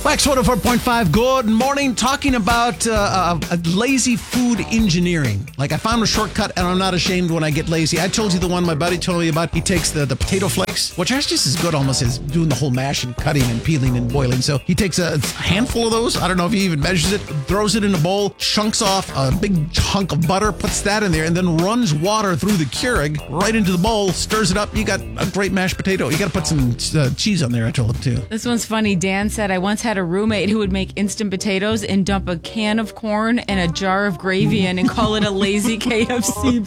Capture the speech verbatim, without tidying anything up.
Wax one oh four point five, good morning. Talking about uh, uh, uh, lazy food engineering. Like, I found a shortcut, and I'm not ashamed when I get lazy. I told you the one my buddy told me about. He takes the, the potato flakes, which are just as good almost as doing the whole mash and cutting and peeling and boiling. So he takes a handful of those. I don't know if he even measures it, throws it in a bowl, chunks off a big chunk of butter, puts that in there, and then runs water through the Keurig right into the bowl, stirs it up. You got a great mashed potato. You got to put some uh, cheese on there, I told him, too. This one's funny. Dan said, I once had a roommate who would make instant potatoes and dump a can of corn and a jar of gravy in and call it a lazy K F C